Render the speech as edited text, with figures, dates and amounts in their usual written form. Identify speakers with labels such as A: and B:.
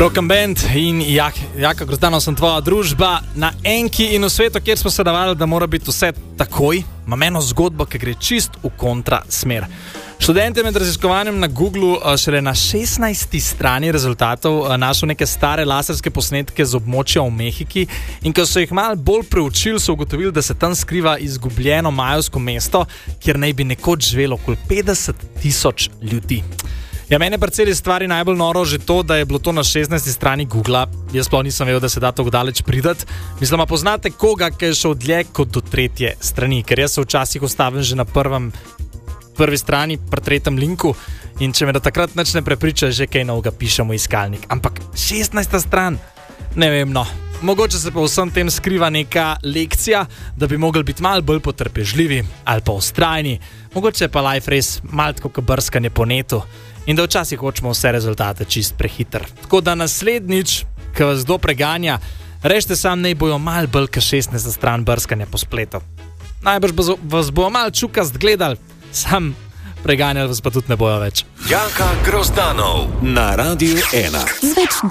A: Rock'n Band in Jaka Grozdanov sem tvoja družba na enki in v svetu, kjer smo se davali, da mora biti vse takoj, imam eno zgodbo, ki gre čist v kontra smer. Študent je med raziskovanjem na Googlu šele na 16. strani rezultatov našel neke stare laserske posnetke z območja v Mehiki in ko so jih malo bolj preučili, so ugotovili, da se tam skriva izgubljeno majevsko mesto, kjer naj bi nekoč živelo okoli 50,000 ljudi. Ja, mene pri celi stvari najbolj noro že to, da je bilo to na 16. strani Googla. Jaz sploh nisem vedel, da se da tako daleč pridati. Mislim, a poznate koga, ki je šel dlje kot do 3. strani, ker jaz se včasih ustavim že na prvi strani, pri 3. linku in če me da takrat nič ne prepriča, že kaj novega pišem v iskalnik. Ampak 16. stran, ne vem, no. Mogoče se pa v vsem tem skriva neka lekcija, da bi mogli biti malo bolj potrpežljivi ali pa vztrajni. Mogoče pa life res malo tako kot brskanje po netu in da včasih hočemo vse rezultate čist prehiter. Tako da naslednjič, ko vas kdo preganja, rečite sam, naj bojo malo bolj kot 16. stran brskanja po spletu. Najbrž vas bo malo čukast gledali, sam preganjali vas pa tudi ne bojo več.
B: Jaka Grozdanov na Radiu 1.